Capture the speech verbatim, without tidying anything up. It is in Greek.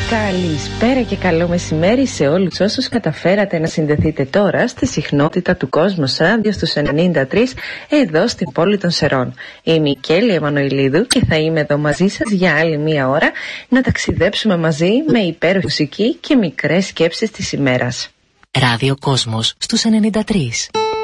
Καλησπέρα και καλό μεσημέρι σε όλους όσους καταφέρατε να συνδεθείτε τώρα στη συχνότητα του Κόσμος Ράδιο στους ενενήντα τρία εδώ στην πόλη των Σερών. Είμαι η Κέλλη Εμμανουηλίδου και θα είμαι εδώ μαζί σας για άλλη μία ώρα να ταξιδέψουμε μαζί με υπέροχη μουσική και μικρές σκέψεις της ημέρας. Ράδιο Κόσμος στους ενενήντα τρία.